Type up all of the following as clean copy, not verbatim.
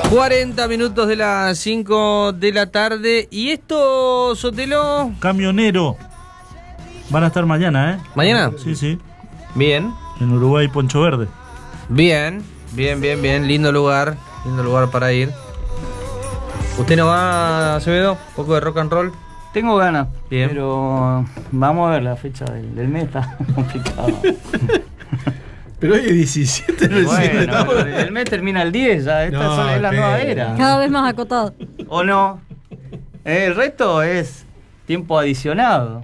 40 minutos de las 5 de la tarde. ¿Y esto, Sotelo? Camionero. Van a estar mañana, ¿eh? ¿Mañana? Sí, sí. Bien. En Uruguay, Poncho Verde. Bien. Lindo lugar para ir. ¿Usted no va, Acevedo? ¿Un poco de rock and roll? Tengo ganas, Bien. pero vamos a ver la fecha del mes, está complicado. Pero hoy es 17, no es Bueno, el mes termina el 10, ya. Es la nueva era. Cada vez más acotado. ¿O no? El resto es tiempo adicionado.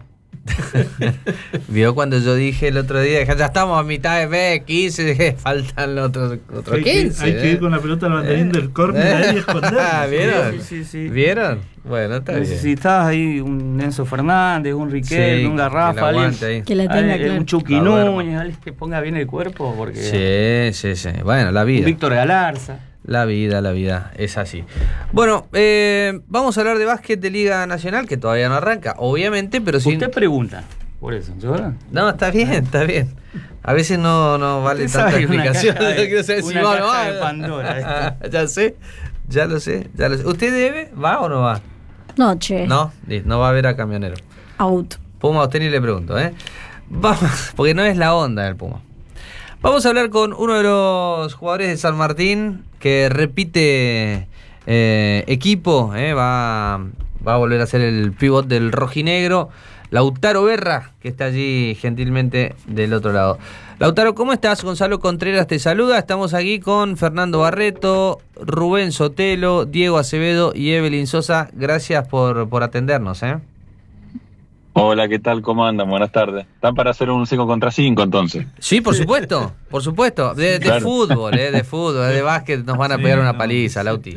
Vio cuando yo dije el otro día, ya estamos a mitad de mes, 15, dije, faltan los otros 15. Hay que ir con la pelota al banderín del córner ahí y escondernos. ¿Vieron? Sí. ¿Vieron? Bueno, está bien. Necesitas ahí un Enzo Fernández, un Riquelme, Sí, un Garrafa, que la tenga claro. un Chucky Núñez, alguien que ponga bien el cuerpo, porque Sí. Bueno, la vida. Víctor Galarza. La vida es así. Bueno, vamos a hablar de básquet de Liga Nacional, que todavía no arranca, obviamente, pero sí. Usted pregunta, por eso, ¿yo? No, está bien. A veces no vale Usted tanta sabe una explicación. caja de- Quiero saber si una va o no caja va. de Pandora, Ya lo sé. ¿Usted debe? ¿Va o no va? Noche. No va a ver a Camionero. Out. Puma, a usted ni le pregunto, ¿eh? Vamos, porque no es la onda del Puma. Vamos a hablar con uno de los jugadores de San Martín que repite equipo, va a volver a ser el pivot del rojinegro, Lautaro Berra, que está allí gentilmente del otro lado. Lautaro, ¿cómo estás? Gonzalo Contreras te saluda. Estamos aquí con Fernando Barreto, Rubén Sotelo, Diego Acevedo y Evelyn Sosa. Gracias por atendernos, ¿eh? Hola, ¿qué tal? ¿Cómo andan? Buenas tardes. ¿Están para hacer un 5 contra 5 entonces? Sí, por supuesto. De Claro. fútbol, de básquet nos van a pegar una paliza, Lauti.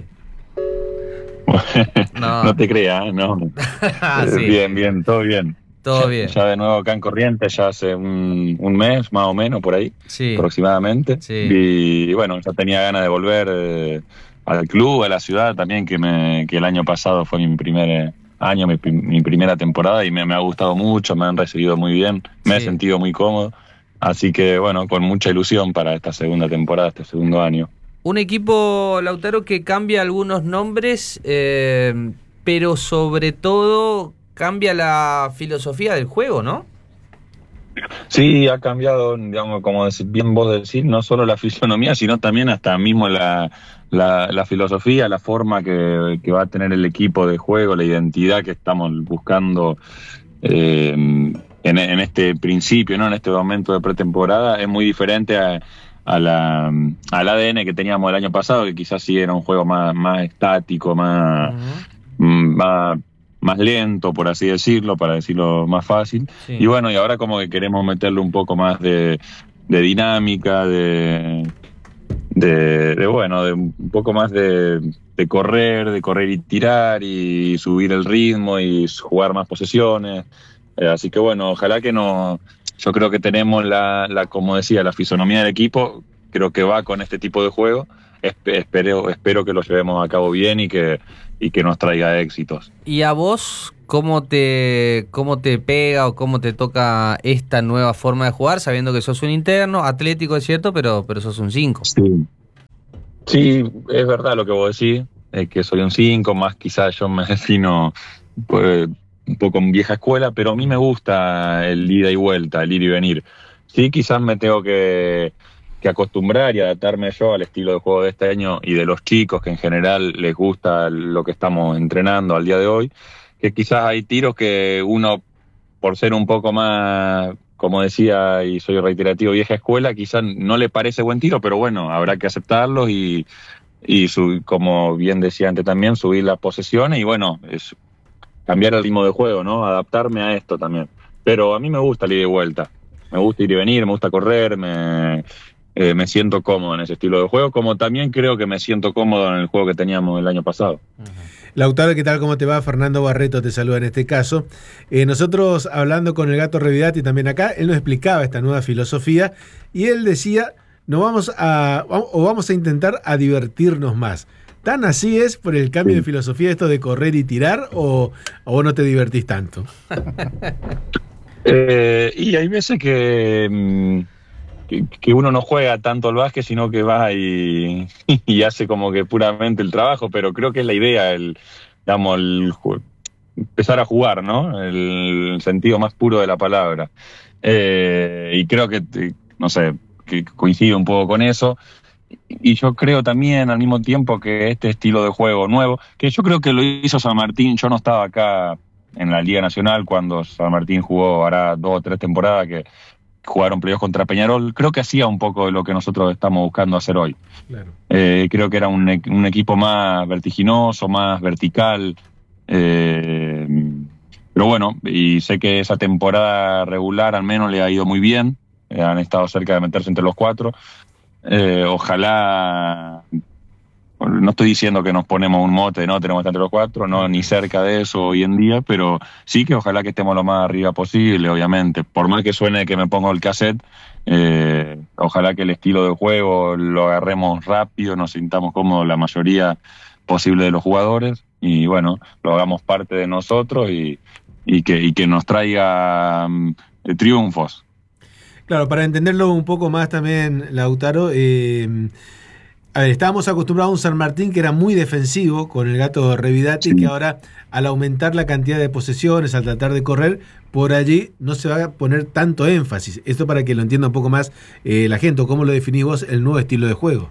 No te creas, no. Sí. Bien, todo bien. Todo bien. Ya de nuevo acá en Corrientes, ya hace un mes más o menos, por ahí, Sí. aproximadamente. Sí. Y bueno, ya tenía ganas de volver al club, a la ciudad también, que el año pasado fue mi primer año, mi primera temporada, y me ha gustado mucho, me han recibido muy bien, me he sentido muy cómodo. Así que bueno, con mucha ilusión para esta segunda temporada, este segundo año. Un equipo, Lautaro, que cambia algunos nombres, pero sobre todo cambia la filosofía del juego, ¿no? Sí, ha cambiado, digamos, como bien vos decís, no solo la fisonomía, sino también hasta mismo la filosofía, la forma que va a tener el equipo de juego, la identidad que estamos buscando en este principio, ¿no? En este momento de pretemporada, es muy diferente al ADN que teníamos el año pasado, que quizás sí era un juego más estático, más lento, por así decirlo, para decirlo más fácil. Sí. Y bueno, y ahora como que queremos meterle un poco más de dinámica, de un poco más de correr y tirar y subir el ritmo y jugar más posesiones. Así que bueno, ojalá que yo creo que tenemos como decía, la fisonomía del equipo, creo que va con este tipo de juego. Espero que lo llevemos a cabo bien y que nos traiga éxitos. ¿Y a vos cómo te pega o cómo te toca esta nueva forma de jugar, sabiendo que sos un interno, atlético es cierto, pero sos un 5? Sí, es verdad lo que vos decís, que soy un 5, más quizás yo me defino pues, un poco en vieja escuela, pero a mí me gusta el ida y vuelta, el ir y venir. Sí, quizás me tengo que acostumbrar y adaptarme yo al estilo de juego de este año y de los chicos que en general les gusta lo que estamos entrenando al día de hoy, que quizás hay tiros que uno, por ser un poco más, como decía, y soy reiterativo, vieja escuela, quizás no le parece buen tiro, pero bueno, habrá que aceptarlos y como bien decía antes también, subir las posesiones y bueno, es cambiar el ritmo de juego, ¿no? Adaptarme a esto también. Pero a mí me gusta el ida y vuelta, me gusta ir y venir, me gusta correr, me siento cómodo en ese estilo de juego, como también creo que me siento cómodo en el juego que teníamos el año pasado. Lautaro, ¿qué tal? ¿Cómo te va? Fernando Barreto te saluda en este caso. Nosotros hablando con el Gato Revidati también acá, él nos explicaba esta nueva filosofía y él decía, vamos a intentar a divertirnos más. ¿Tan así es por el cambio de filosofía esto de correr y tirar o vos no te divertís tanto? Y hay veces que que uno no juega tanto al básquet, sino que va y hace como que puramente el trabajo, pero creo que es la idea, empezar a jugar, ¿no? El sentido más puro de la palabra. Y creo que, no sé, que coincido un poco con eso. Y yo creo también al mismo tiempo que este estilo de juego nuevo, que yo creo que lo hizo San Martín, yo no estaba acá en la Liga Nacional cuando San Martín jugó, hará 2 o 3 temporadas que jugaron playoffs contra Peñarol, creo que hacía un poco de lo que nosotros estamos buscando hacer hoy. Claro. Creo que era un equipo más vertiginoso, más vertical, pero bueno, y sé que esa temporada regular al menos le ha ido muy bien, han estado cerca de meterse entre los 4. Ojalá, no estoy diciendo que nos ponemos un mote, no tenemos que estar entre los 4, no, ni cerca de eso hoy en día, pero sí que ojalá que estemos lo más arriba posible, obviamente. Por más que suene que me pongo el cassette, ojalá que el estilo de juego lo agarremos rápido, nos sintamos cómodos la mayoría posible de los jugadores y bueno, lo hagamos parte de nosotros y que nos traiga triunfos. Claro, para entenderlo un poco más también, Lautaro, a ver, estábamos acostumbrados a un San Martín que era muy defensivo con el Gato Revidati, sí, que ahora al aumentar la cantidad de posesiones, al tratar de correr, por allí no se va a poner tanto énfasis. Esto para que lo entienda un poco más la gente, ¿cómo lo definís vos el nuevo estilo de juego?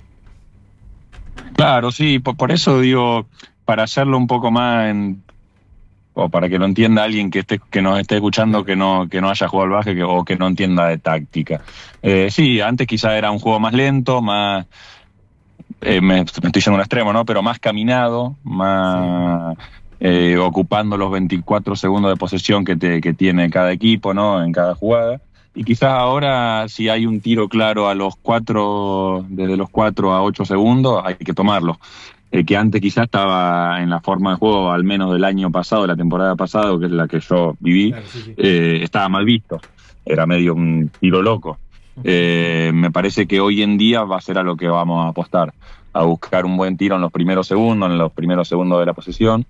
Claro, sí, por eso digo, para hacerlo un poco más o para que lo entienda alguien que nos esté escuchando que no haya jugado al básquet o que no entienda de táctica. Sí, antes quizá era un juego más lento, más me estoy yendo a un extremo, ¿no? Pero más caminado, más ocupando los 24 segundos de posesión que tiene cada equipo, ¿no? En cada jugada. Y quizás ahora si hay un tiro claro desde los 4 a 8 segundos, hay que tomarlo. Que antes quizás estaba en la forma de juego, al menos del año pasado, la temporada pasada, que es la que yo viví, claro, sí. Estaba mal visto, era medio un tiro loco. Me parece que hoy en día va a ser a lo que vamos a apostar, a buscar un buen tiro en los primeros segundos de la posesión,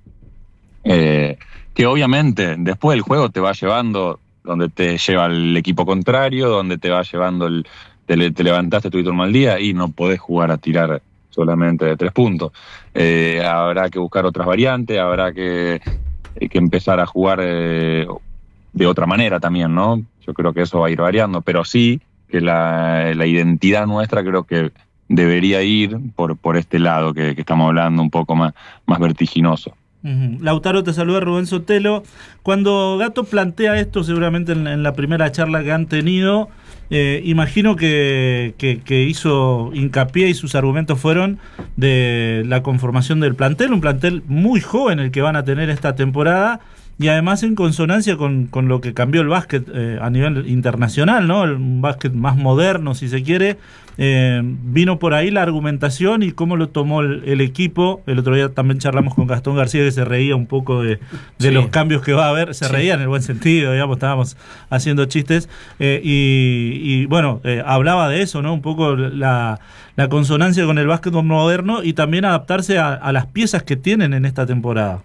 que obviamente después el juego te va llevando donde te lleva el equipo contrario, donde te va llevando te levantaste, tuviste un mal día y no podés jugar a tirar solamente de 3 puntos. Habrá que buscar otras variantes, habrá que empezar a jugar de otra manera también, ¿no? Yo creo que eso va a ir variando, pero sí que la identidad nuestra creo que debería ir por este lado que estamos hablando, un poco más vertiginoso. Lautaro, te saluda Rubén Sotelo. Cuando Gato plantea esto, seguramente en la primera charla que han tenido, imagino que hizo hincapié y sus argumentos fueron de la conformación del plantel, un plantel muy joven el que van a tener esta temporada y además en consonancia con lo que cambió el básquet a nivel internacional, ¿no? Un básquet más moderno, si se quiere. Vino por ahí la argumentación y cómo lo tomó el equipo. El otro día también charlamos con Gastón García, que se reía un poco de sí, los cambios que va a haber. Se reía en el buen sentido, digamos, estábamos haciendo chistes. Y bueno, hablaba de eso, ¿no? Un poco la consonancia con el básquet moderno y también adaptarse a las piezas que tienen en esta temporada.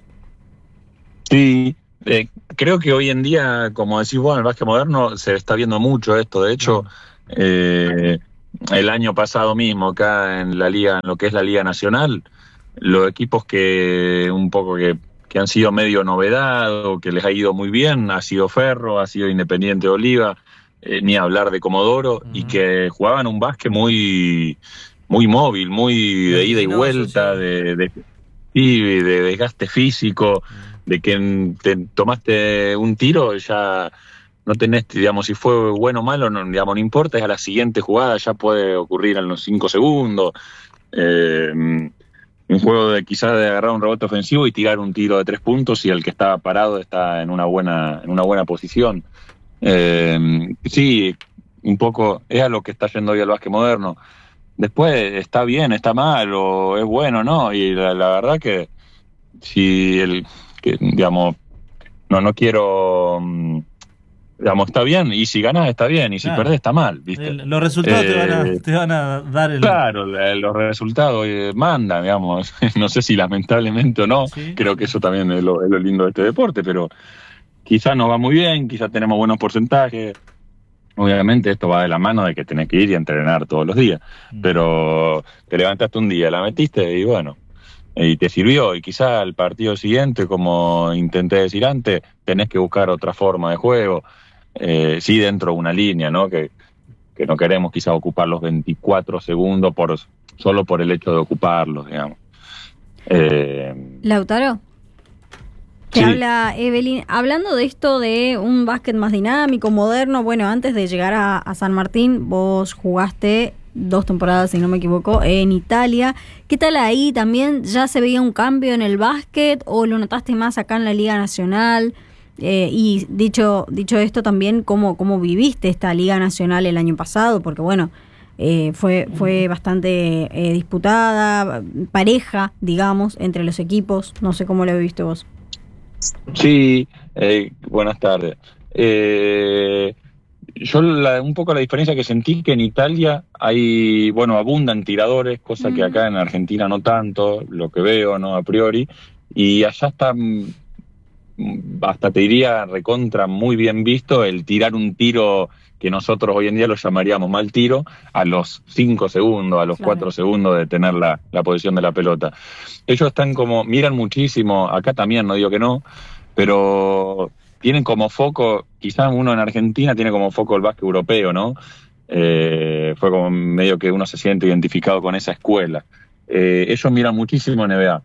Sí, creo que hoy en día, como decís vos, en el básquet moderno se está viendo mucho esto. De hecho, el año pasado mismo acá en la liga, en lo que es la Liga Nacional, los equipos que han sido medio novedad o que les ha ido muy bien, ha sido Ferro, ha sido Independiente de Oliva, ni hablar de Comodoro, y que jugaban un básquet muy móvil, muy de ida y vuelta, sí, de desgaste físico, de que te tomaste un tiro, ya no tenés, digamos, si fue bueno o malo, no, digamos, no importa, es a la siguiente jugada, ya puede ocurrir en los 5 segundos. Un juego de quizás de agarrar un rebote ofensivo y tirar un tiro de 3 puntos y el que está parado está en una buena posición. Sí, un poco es a lo que está yendo hoy el básquet moderno. Después está bien, está mal, o es bueno, ¿no? Y la verdad que si digamos, no quiero, digamos, está bien, y si ganás está bien, y si perdés está mal, ¿viste? Los resultados te van a dar Claro, los resultados mandan, digamos, no sé si lamentablemente o no, ¿sí? Creo que eso también es lo lindo de este deporte, pero quizás nos va muy bien, quizás tenemos buenos porcentajes, Obviamente esto va de la mano de que tenés que ir y entrenar todos los días, pero te levantaste un día, la metiste y bueno, y te sirvió, y quizá al partido siguiente, como intenté decir antes, tenés que buscar otra forma de juego, sí dentro de una línea, ¿no? Que no queremos quizá ocupar los 24 segundos solo por el hecho de ocuparlos, digamos. Lautaro, te Sí. habla Evelyn. Hablando de esto de un básquet más dinámico, moderno, bueno, antes de llegar a San Martín, vos jugaste 2 temporadas, si no me equivoco, en Italia. ¿Qué tal ahí? ¿También ya se veía un cambio en el básquet o lo notaste más acá en la Liga Nacional? Y dicho esto también, ¿cómo viviste esta Liga Nacional el año pasado? Porque bueno, fue bastante disputada, pareja, digamos, entre los equipos. No sé cómo lo viviste vos. Sí, buenas tardes. Yo un poco la diferencia que sentí que en Italia abundan tiradores, cosa que acá en Argentina no tanto, lo que veo, ¿no? A priori, y allá está, hasta te diría recontra muy bien visto el tirar un tiro que nosotros hoy en día lo llamaríamos mal tiro, a los 5 segundos, a los 4 segundos de tener la posición de la pelota. Ellos están miran muchísimo, acá también, no digo que no, pero tienen como foco, quizás uno en Argentina tiene como foco el básquet europeo, ¿no? Fue como medio que uno se siente identificado con esa escuela. Ellos miran muchísimo NBA.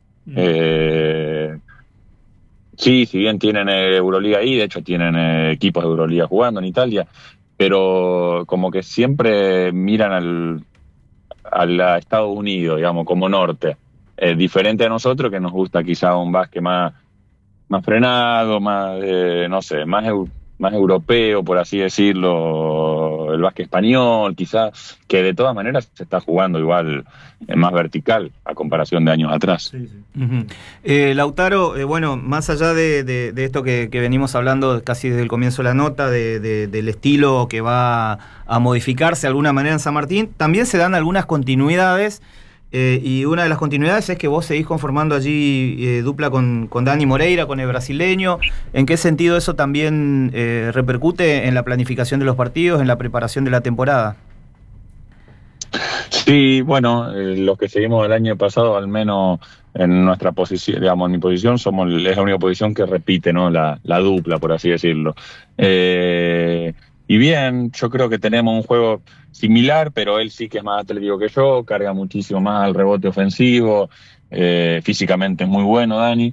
Sí, si bien tienen Euroliga ahí, de hecho tienen equipos de Euroliga jugando en Italia, pero como que siempre miran a Estados Unidos, digamos, como norte. Diferente a nosotros, que nos gusta quizá un básquet más frenado, más, no sé, más europeo, por así decirlo, el básquet español, quizás, que de todas maneras se está jugando igual más vertical a comparación de años atrás. Sí, sí. Uh-huh. Lautaro, bueno, más allá de esto que venimos hablando casi desde el comienzo de la nota, del estilo que va a modificarse de alguna manera en San Martín, también se dan algunas continuidades. Y una de las continuidades es que vos seguís conformando allí dupla con Dani Moreira, con el brasileño. ¿En qué sentido eso también repercute en la planificación de los partidos, en la preparación de la temporada? Sí, bueno, los que seguimos el año pasado, al menos en nuestra posición, digamos, en mi posición, es la única posición que repite, ¿no? La dupla, por así decirlo. Y bien, yo creo que tenemos un juego similar, pero él sí que es más atlético que yo, carga muchísimo más al rebote ofensivo, físicamente es muy bueno Dani,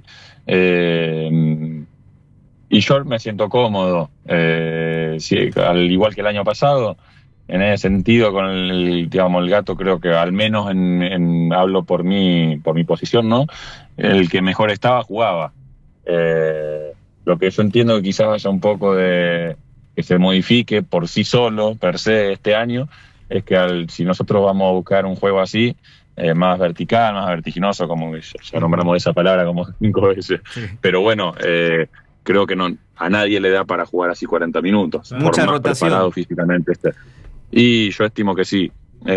y yo me siento cómodo, sí, al igual que el año pasado, en ese sentido con el Gato, creo que al menos hablo por mi posición, ¿no? El que mejor estaba jugaba. Lo que yo entiendo que quizás haya un poco de que se modifique por sí solo, per se, este año, es que si nosotros vamos a buscar un juego así, más vertical, más vertiginoso, como que ya nombramos esa palabra como 5 veces, sí. Pero bueno, creo que a nadie le da para jugar así 40 minutos. Mucha por más rotación. Preparado físicamente Y yo estimo que sí.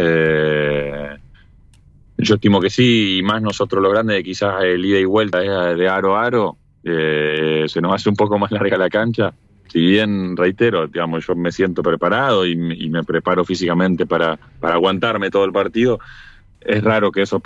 Yo estimo que sí, y más nosotros los grandes, quizás el ida y vuelta de aro a aro, se nos hace un poco más larga la cancha. Si bien, reitero, digamos, yo me siento preparado y me preparo físicamente para aguantarme todo el partido, es raro que eso